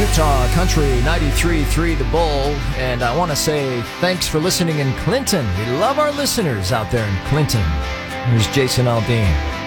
Utah Country 93.3 The Bull, and I want to say thanks for listening in Clinton. We love our listeners out there in Clinton. Here's Jason Aldean.